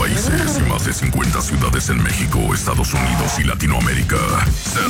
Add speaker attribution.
Speaker 1: países y más de 50 ciudades en México, Estados Unidos y Latinoamérica.